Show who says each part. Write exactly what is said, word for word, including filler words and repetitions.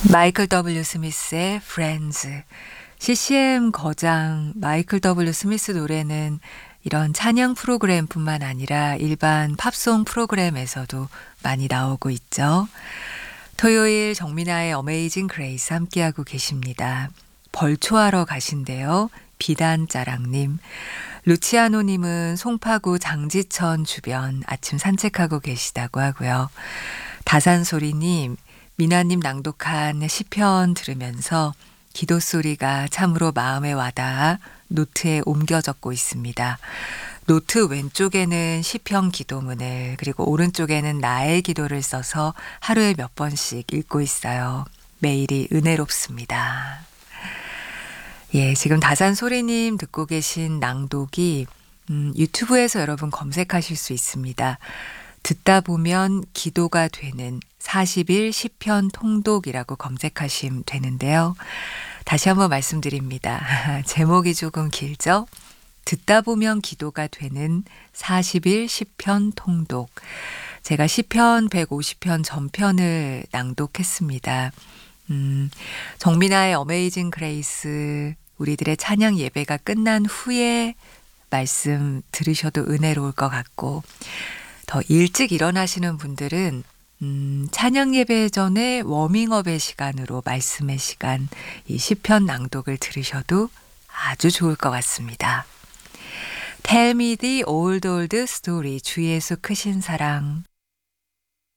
Speaker 1: 마이클 더블유 스미스의 Friends. 씨씨엠 거장 마이클 더블유 스미스 노래는 이런 찬양 프로그램뿐만 아니라 일반 팝송 프로그램에서도 많이 나오고 있죠. 토요일 정민아의 어메이징 그레이스 함께하고 계십니다. 벌초하러 가신대요. 비단자랑님. 루치아노님은 송파구 장지천 주변 아침 산책하고 계시다고 하고요. 다산소리님, 미나님 낭독한 시편 들으면서 기도 소리가 참으로 마음에 와닿아 노트에 옮겨 적고 있습니다. 노트 왼쪽에는 시편 기도문을 그리고 오른쪽에는 나의 기도를 써서 하루에 몇 번씩 읽고 있어요. 매일이 은혜롭습니다. 예, 지금 다산소리님 듣고 계신 낭독이 음, 유튜브에서 여러분 검색하실 수 있습니다. 듣다 보면 기도가 되는 사십 일 시편 통독이라고 검색하시면 되는데요. 다시 한번 말씀드립니다. 제목이 조금 길죠? 듣다 보면 기도가 되는 사십 일 시편 통독. 제가 시편 백오십 편 전편을 낭독했습니다. 음, 정민아의 어메이징 그레이스 우리들의 찬양 예배가 끝난 후에 말씀 들으셔도 은혜로울 것 같고 더 일찍 일어나시는 분들은 음, 찬양 예배 전에 워밍업의 시간으로 말씀의 시간, 이 시편 낭독을 들으셔도 아주 좋을 것 같습니다. Tell me the old old story. 주 예수 크신 사랑.